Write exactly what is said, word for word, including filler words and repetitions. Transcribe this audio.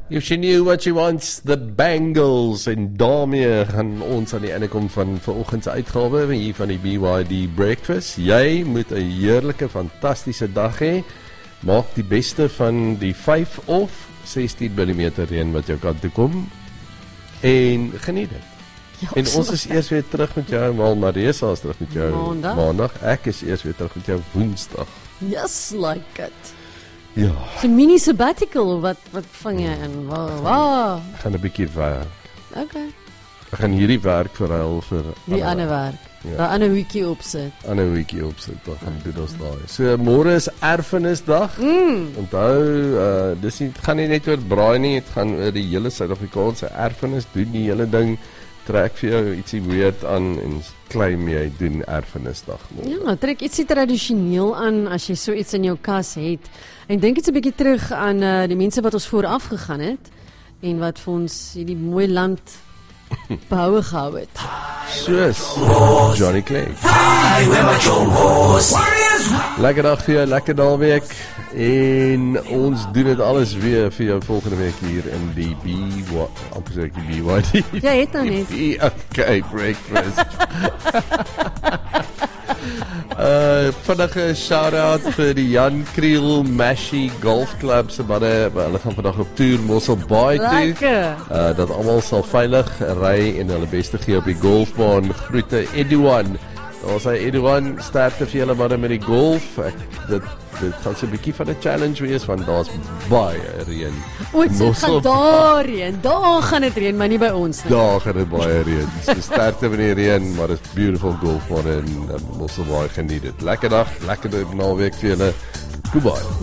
If she knew what she wants, the Bangles, en daarmee gaan ons aan die einde kom van vanoggend se uitgawe hier van die B Y D Breakfast. Jy moet 'n heerlike, fantastiese dag hê. Maak die beste van die vyf of sestien millimeter reën wat jou kant toe kom en geniet dit. Ja, en ons is eers weer terug met jou, maar Marisa is terug met jou Maandag. maandag. Ek is eers weer terug met jou Woensdag. Yes, like it. Ja, So 'n mini sabbatical, wat wat vang jy in? Waar? Waar? ek gaan 'n bietjie werk. Okay. Ek gaan hierdie werk verruil vir Die ander werk. Ja. Daai ander weekie opsit. ander weekie opsit, dan gaan doen ons daai. So môre is erfenisdag. Mm. Onthou, uh dis nie, het gaan nie net oor braai nie, dit gaan oor die hele Suid-Afrikaanse erfenis. Doen die hele ding, trek vir jou ietsie weird aan en claim jy doen erfenisdag môre. Ja, trek ietsie tradisioneel aan as jy so iets in jou kas het. En dink iets 'n bietjie terug aan uh, die mense wat ons vooraf gegaan het en wat vir ons hierdie mooi land behoue gehou het. Soos Johnny Clegg. Lekker dag vir jou, lekker naweek. En ons doen dit alles weer vir jou volgende week hier in die B Y, amper sê ek die B Y D. Ja, het nou net. Die B K Breakfast. Uh, vandag 'n shout-out vir die Jan Kriel Mashi Golf Club se manne. Hulle gaan vandag op toer Mossel Bay toe. Lekker. Uh, dat almal sal veilig ry en hulle beste gee op die golfbaan. Groete Edouan. Ons sê Edouan, sterkte vir julle manne met die golf. Ek, dit dit gaan so 'n bietjie van 'n challenge wees want daar's baie reën. O, dit gaan daarheen. Daar gaan dit reën, maar nie by ons nie. Daar gaan dit baie reën. So sterkte met die reën, maar dit is beautiful golfbaan en um, Mossel Bay geniet dit. Lekker dag, lekker naweek vir julle. Goodbye.